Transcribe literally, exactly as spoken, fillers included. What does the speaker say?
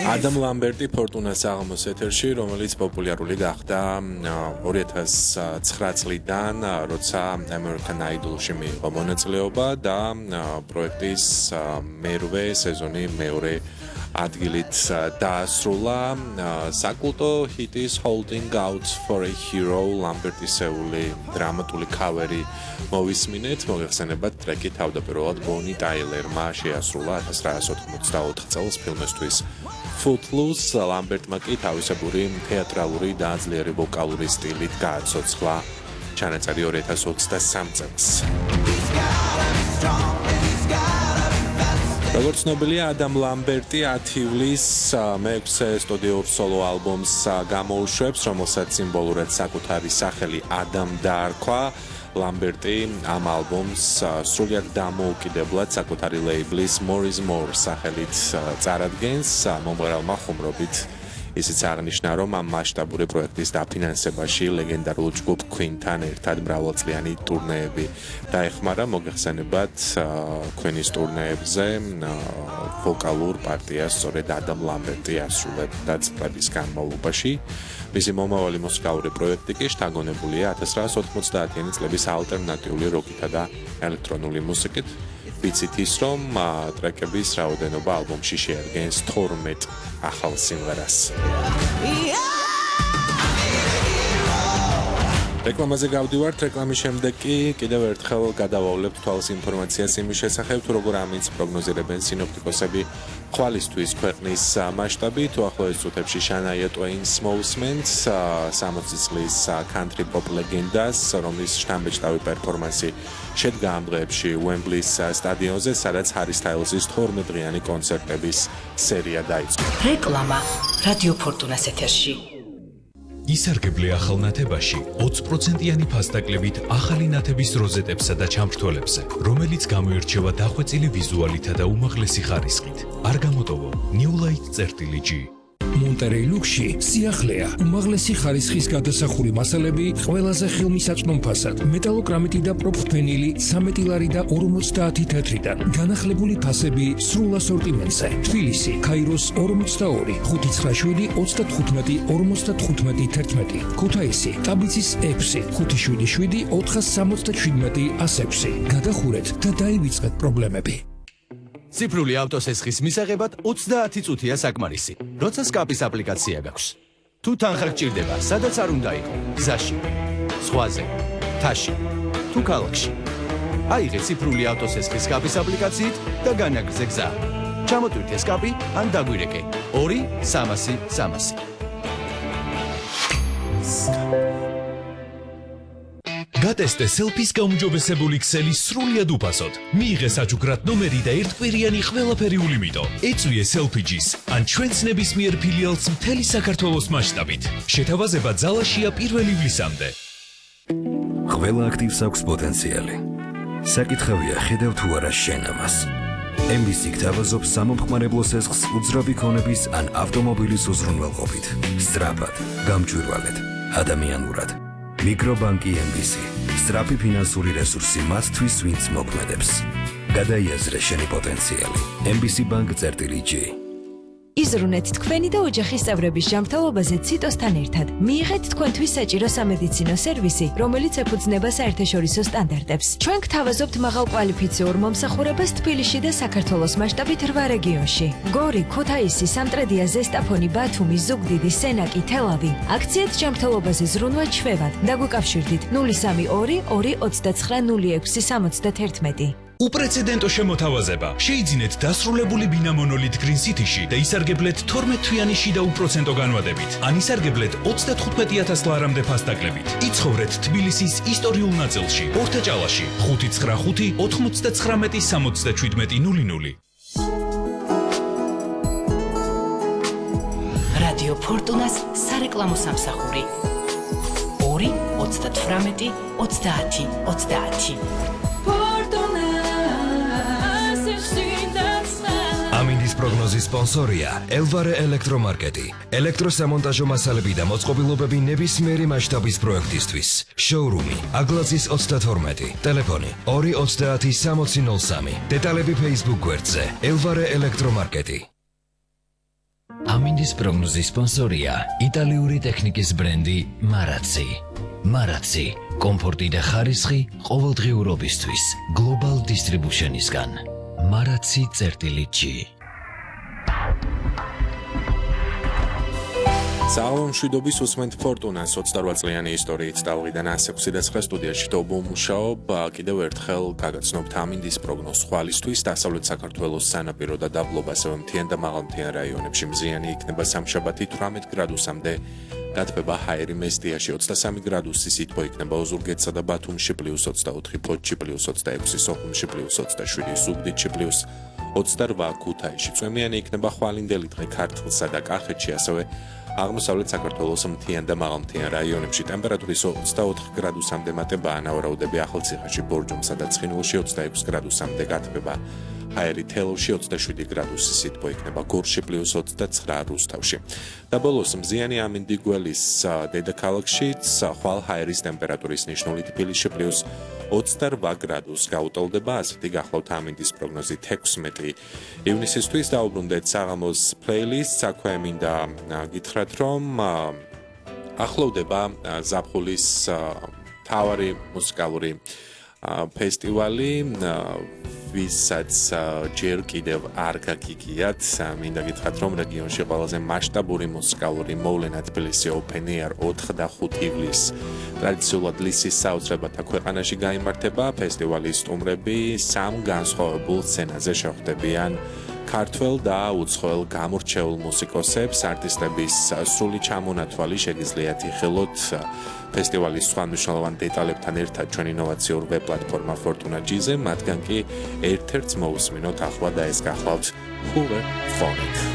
Adam Lambert-ი Fortuna-ს აღმოს ეთერში, რომელიც პოპულარული გახდა ორი ათას ცხრა წლიდან, როცა American Idol-ში მიიღო მონაწილეობა და პროექტის მერვე სეზონი მეორე ადგილით დაასრულა. საკულტო ჰიტის Holding Out for a Hero Lambert-ისეული დრამატული ქავერი მოვისმინეთ. მოგეხსენებათ, ტრეკი თავდაპირველად Bonnie Tyler-მა შეასრულა ათას ცხრაასი ოთხმოცდაოთხ წელს ფილმისთვის Footloose. Lambert-მა კი თავისებური თეატრალური და ძლიერი ვოკალური სტილით გააცოცხლა ჩანაწერი ორი ათას ოცდასამ წელს. როგორც ცნობილია, Adam Lambert-ი ათი ივლისს მეექვსე სტუდიურ სოლო ალბომს გამოუშვებს, რომელსაც სიმბოლურად საკუთარი სახელი Adam დაარქვა. Lambert-ი ამ ალბომს სრულიად დამოუკიდებლად საკუთარი ლეიბლის More is More სახელით წარადგენს. მომღერალმა ხუმრობით ისიც აღნიშნა, რომ ამ მასშტაბური პროექტის დაფინანსებაში ლეგენდარულ ჯგუფ Queen-თან ერთად მრავალწლიანი ტურნეები დაეხმარა. მოგეხსენებათ, Queen-ის ტურნეებზე ვოკალურ პარტიას სწორედ Adam Lambert-ი ასრულებდა წლების განმავლობაში. მისი მომავალი მუსიკალური პროექტი კი შთაგონებულია ათას ცხრაასი ოთხმოცდაათიანი წლების ალტერნატიული როკითა და ელექტრონული მუსიკით. ვიცით ის, რომ ტრეკების რაოდენობა ალბომში შეადგენს თორმეტ ახალ სიმღერას. რეკლამაზე გავდივართ, რეკლამის შემდეგ კი კიდევ ერთხელ გადავავლებთ თვალს ინფორმაციას იმის შესახებ, თუ როგორ ამის პროგნოზირებენ სინოპტიკოსები ხვალისთვის ქვეყნის მასშტაბით. უახლოეს წუთებში Shania Twain-ს მოусმენთ, სამოცი წლის country pop ლეგენდას, რომლის შთამბეჭდავი პერფორმანსი შედგა ამ დღეებში Wembley-ს სტადიონზე, სადაც Harry Styles-ის თორმეტ-დღიანი კონცერტების სერია დაიწყო. რეკლამა რადიო ფორტუნას ეთერში. ისარგებლე ახალ ნათებაში ოცი პროცენტიანი ფასდაკლებით ახალი ნათების როზეტებსა და ჩამრთველებზე, რომელიც გამოირჩევა დახვეწილი ვიზუალითა და უმაღლესი ხარისხით. არ გამოტოვო New Light-G. Monterey Luxში სიახლეა, უმაღლესი ხარისხის გადასახური მასალები ყველაზე ხელმისაწვდომ ფასად, მეტალოკრამიტი და პროფენილი ცამეტი ლარი და ორმოცდაათი თეთრიდან, განახლებული ფასები სრულ ასორტიმენტზე. თბილისი, ქაიროს ორმოცდაორი, ხუთი ცხრა შვიდი ოცდათხუთმეტი ორმოცდათხუთმეტი თერთმეტი, ქუთაისი, ტაბიცის ექვსი, ხუთი შვიდი შვიდი ოთხას სამოცდაშვიდმეტი ასექვსი. გადახურეთ და დაივიწყეთ პრობლემები. ციფრული ავტოსესხის მისაღებად ოცდაათი წუთია საკმარისი, როცა სკაპის აპლიკაცია გაქვს. თუ თანხა გჭირდება, სადაც არ უნდა იყო, გზაში, ზღვაზე, მთაში, თუ ქალაქში. აიღე ციფრული ავტოსესხის სკაპის აპლიკაციით და განაგრძე გზა. ჩამოტვირთე სკაპი ან დაგვირეკე ორი სამასი სამასი. გატესტე სელფის გაუმჯობესებული ქსელი სრულიად უფასოდ. მიიღე საჩუქრად ნომერი და ერთკვირიანი ყველაფერი ულიმიტო. ეწვიე სელფიჯის ან ჩვენს ნებისმიერ ფილიალს მთელი საქართველოს მასშტაბით. შეთავაზება ძალაშია პირველ ივლისამდე. ყველა აქტივს აქვს პოტენციალი. საკითხავია, ხედავ თუ არა შენ ამას. ემ ბი სი გთავაზობს სამომხმარებლო სესხს უძრავი ქონების ან ავტომობილის უზრუნველყოფით. სწრაფად, გამჭვირვალედ, ადამიანურად. Microbanki ემ ბი სი. სწრაფი ფინანსური რესურსი მათთვის, ვინც მოქმედებს. გადაიაზრე შენი პოტენციალი. ემ ბი სი Bank-G. იზრუნეთ თქვენი და ოჯახის წევრების ჯანმრთელობაზე ციტოსთან ერთად. მიიღეთ თქვენთვის საჭირო სამედიცინო სერვისი, რომელიც ეფუძნება საერთაშორისო სტანდარტებს. ჩვენ გთავაზობთ მაღალკვალიფიციურ მომსახურებას თბილისში და საქართველოს მასშტაბით რვა რეგიონში. გორი, ქუთაისი, სამტრედია, ზესტაფონი, ბათუმი, ზუგდიდი, სენაკი, თელავი. აქციით ჯანმრთელობაზე ზრუნვა ჩვევად. დაგვიკავშირდით ნული სამი ორი ორი ოცდაცხრა ნული ექვსი სამოცდათერთმეტი. უპრეცედენტო შემოთავაზება. შეიძინეთ დასრულებული ბინა მონოლით Green City-ში და ისარგებლეთ თორმეტ თვიანი შიდა უპროცენტო განვადებით. ან ისარგებლეთ ოცდათხუთმეტი ათას ლარამდე ფასდაკლებით. იცხოვრეთ თბილისის ისტორიულ ნაწილში, ორთაჭალაში, ხუთი ცხრა ხუთი ოთხმოცდაცხრამეტი სამოცდაშვიდმეტი ნული ნული. რადიო ფორტუნას სარეკლამო სამსახური. ორი ოცდათვრამეტი ოცდაათი ოცდაათი. ამინდის პროგნოზის სპონსორია Elvare ელექტრომარკეტი. ელექტროსამონტაჟო მასალები და მოწყობილობები ნებისმიერი მასშტაბის პროექტისთვის. შოურუმი აგლაძის ოცდათორმეტი, ტელეფონი ორი ოცდაათი სამოცი ნული სამი. დეტალები Facebook გვერდზე Elvare ელექტრომარკეტი. ამინდის პროგნოზის სპონსორია იტალიური ტექნიკის ბრენდი მარაცი. მარაცი, კომფორტი და ხარისხი ყოველდღიურობისთვის Global Distribution-ისგან. მარაცი წერტილი ჯი. სალამ მშვიდობის უსმენთ ფორტუნას ოცდაოთხ წლიანი ისტორიით დავღიდან ასექვსი და ცხრა სტუდიაში თობო მუშაობ კიდევ ერთხელ გაგაცნობთ ამინდის პროგნოზ ხვალისთვის დასავლეთ საქართველოს სანაპირო და დაბლობ ასევე მთიან და მაღალმთიან რაიონებში მზიანი იქნება სამშაბათი თვრამეტ გრადუსამდე გათბება ჰაერი მესტიაში ოცდასამი გრადუსი სითბო იქნება ოზურგეთსა და ბათუმში პლუს ოცდაოთხი ფოთში პლუს ოცდაექვსი სოხუმში პლუს ოცდაშვიდი ზუგდიდში პლუს ოცდარვა ქუთაისში წვიმიანი იქნება ხვალინდელი დღე ქართლსა და კახეთში ასევე აღმოსავლეთ საქართველოს მთიან და მაღალმთიან რაიონებში ტემპერატურის ოცდაოთხ გრადუსამდე მატებაა ნავარაუდები ახალციხეში ბორჯომსა და ცხინვალში ოცდაექვსი გრადუსამდე გათბება ჰაერი თელავში ოცდაშვიდი გრადუსი სითბო იქნება გორში პლუს ოცდაცხრა რუსთავში და ბოლოს მზიანი ამინდი გველის დედაქალაქშიც ხვალ ჰაერის ტემპერატურის ნიშნული თბილისში პლუს ოცდარვა გრადუსს გაუტოლდება ასეთი გახლავთ ამინდის პროგნოზი თექვსმეტი ივნისისთვის დაუბრუნდეთ საღამოს პლეილისტს აქვე მინდა გითხრათ რომ ახლოვდება ზაფხულის მთავარი მუსიკალური ფესტივალი ვისაც ჯერ კიდევ არ გაგიგიათ მინდა გითხრათ რომ რეგიონში ყველაზე მასშტაბური მუსიკალური მოვლენა თბილისი Open Air ოთხ და ხუთი ივლისს ტრადიციულად ლისის საოცრებათა ქვეყანაში გაიმართება ფესტივალის სტუმრები სამ განსხვავებულ სცენაზე შეხვდებიან ქართველ და უცხოელ გამორჩეულ მუსიკოსებს არტისტების სრული ჩამონათვალი შეგიძლიათ იხილოთ ფესტივალის სხვა მნიშვნელოვან დეტალებთან ერთად ჩვენ ინოვაციურ ვებ პლატფორმა Fortuna G-ზე მათგან კი ერთ-ერთს მოусმინოთ ახლა და ეს გახლავთ Hoover Phonic